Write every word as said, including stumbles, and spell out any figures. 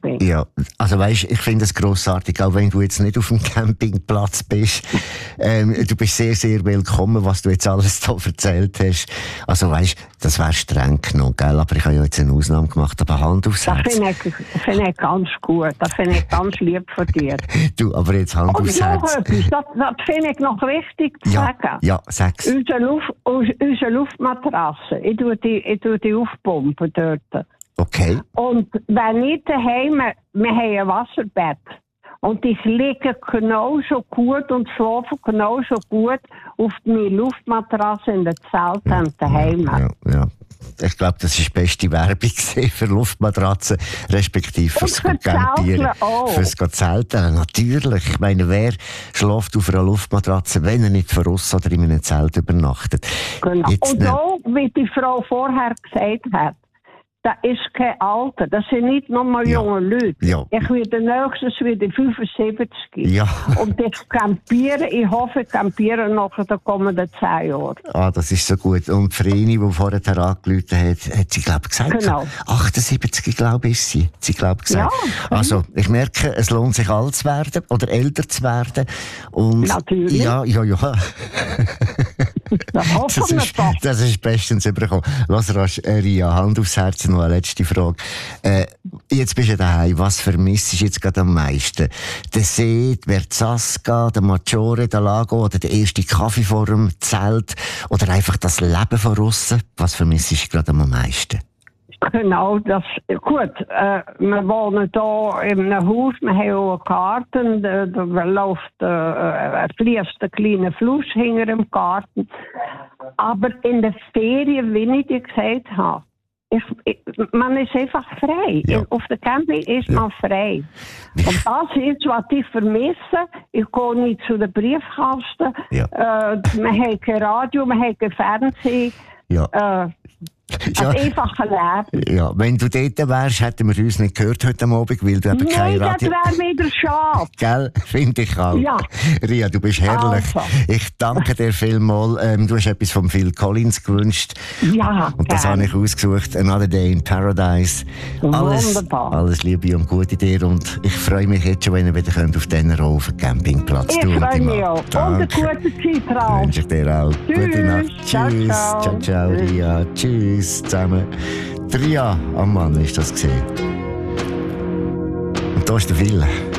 bin. Ja, also weißt, ich finde es grossartig, auch wenn du jetzt nicht auf dem Campingplatz bist. Ähm, du bist sehr, sehr willkommen, was du jetzt alles da erzählt hast. Also weißt, das wäre streng genug, gell? Aber ich habe ja jetzt eine Ausnahme gemacht, aber Hand aufs Das Herz. finde ich, find ich ganz gut, das finde ich ganz lieb von dir. Du, aber jetzt Hand Und aufs noch Herz. etwas, das, das finde ich noch wichtig zu Ja, sagen. ja, sag's. Unsere, Luft, unsere Luftmatratze, ich tue die, ich tue die aufpumpen dort. Okay. Und wenn ich daheim, wir haben ein Wasserbett. Und ich liege genauso gut und schlafe genauso gut auf meiner Luftmatratze in der Zelt Ja, daheim. ja, ja. Ich glaube, das war die beste Werbung für Luftmatratzen, respektive fürs für Campieren. auch. Fürs Zelten, natürlich. Ich meine, wer schläft auf einer Luftmatratze, wenn er nicht voraus oder in einem Zelt übernachtet? Genau. Jetzt Und ne- auch, wie die Frau vorher gesagt hat, das ist kein Alter, das sind nicht nur mal Ja. junge Leute. Ja. Ich werde nächstes wieder fünfundsiebzig. Ja. Und ich campiere, ich hoffe, ich campiere noch in den kommenden zehn Jahren. Ah, das ist so gut. Und Vreni, die vorher angerufen hat, hat sie, glaube ich, gesagt. Genau. achtundsiebzig, glaube ich, ist sie. Hat sie, glaube ich, gesagt. Ja. Also, ich merke, es lohnt sich, alt zu werden oder älter zu werden. Und Natürlich. Ja, ja, ja. Das hoffen Das wir ist, doch. das ist bestens übergekommen. Lass rasch, äh, Ria, Hand aufs Herz, noch eine letzte Frage. Äh, jetzt bist du daheim. Was vermisst du jetzt gerade am meisten? Der See, die Verzasca, der Maggiore, der Lago oder der erste Kaffee vor dem Zelt? Oder einfach das Leben von aussen? Was vermisst du gerade am meisten? Genau, das, gut, äh, wir wohnen hier in einem Haus, wir haben auch einen Garten, da, da läuft, äh, fließt ein kleiner Fluss hinter dem Garten. Aber in den Ferien, wie ich dir gesagt habe, ich, ich, man ist einfach frei. Ja. Auf der Camping ist Ja. man frei. Und das ist, was ich vermisse. Ich gehe nicht zu den Briefkasten. Ja. Äh, wir haben kein Radio, wir haben kein Fernsehen. Ja. Äh, Ja. Ein einfaches Leben. Ja, wenn du dort wärst, hätten wir uns nicht gehört heute Abend, weil du eben Nein, kein das Radio... wäre wieder schade. Gell? Finde ich auch. Ja. Ria, du bist herrlich. Also. Ich danke dir vielmals. Ähm, du hast etwas von Phil Collins gewünscht. Ja, Und das gern. habe ich ausgesucht. Another Day in Paradise. Alles, Wunderbar. alles Liebe und Gute dir. Und ich freue mich jetzt schon, wenn ihr wieder könnt auf diesen Roll auf dem Campingplatz Ich tun. freue mich auch. Und eine gute Zeit drauf. Wünsche ich dir auch. Tschüss. Gute Nacht. Ciao, Tschüss. ciao. Ciao, ciao, Ria. Tschüss zusammen. Der Ria am Mann ist das gesehen. Und da ist der Phil.